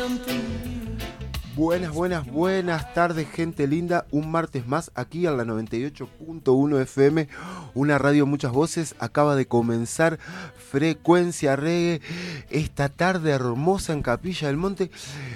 Buenas, buenas, buenas tardes, gente linda. Un martes más aquí en la 98.1 FM, una radio muchas voces. Acaba de comenzar Frecuencia Reggae esta tarde hermosa en Capilla del Monte.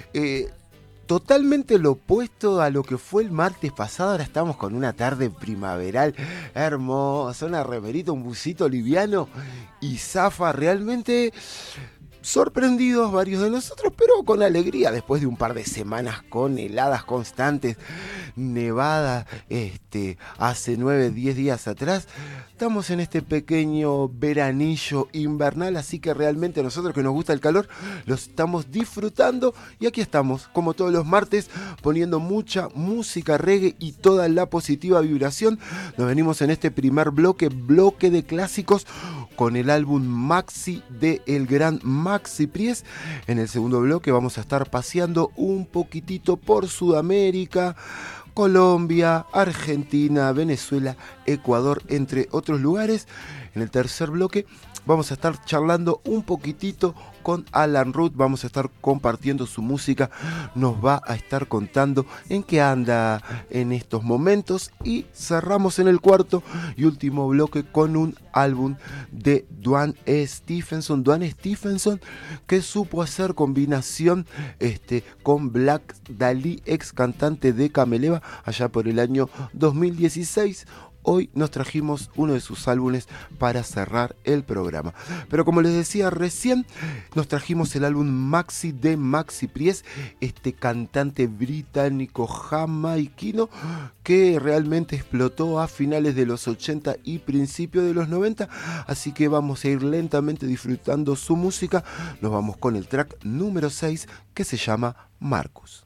Totalmente lo opuesto a lo que fue el martes pasado. Ahora estamos con una tarde primaveral hermosa, una remerita, un busito liviano y zafa. Realmente sorprendidos varios de nosotros, pero con alegría después de un par de semanas con heladas constantes, nevada, hace 9-10 días atrás. Estamos en este pequeño veranillo invernal, así que realmente a nosotros que nos gusta el calor, lo estamos disfrutando y aquí estamos, como todos los martes, poniendo mucha música reggae y toda la positiva vibración. Nos venimos en este primer bloque de clásicos, con el álbum Maxi de el gran Maxi Priest. En el segundo bloque vamos a estar paseando un poquitito por Sudamérica, Colombia, Argentina, Venezuela, Ecuador, entre otros lugares. En el tercer bloque vamos a estar charlando un poquitito con Alan Root, vamos a estar compartiendo su música, nos va a estar contando en qué anda en estos momentos, y cerramos en el cuarto y último bloque con un álbum de Dwan Stephenson, que supo hacer combinación con Black Dahlia, ex cantante de Cameleva, allá por el año 2016. Hoy nos trajimos uno de sus álbumes para cerrar el programa. Pero como les decía recién, nos trajimos el álbum Maxi de Maxi Priest, este cantante británico jamaiquino que realmente explotó a finales de los 80 y principios de los 90. Así que vamos a ir lentamente disfrutando su música. Nos vamos con el track número 6, que se llama Marcus.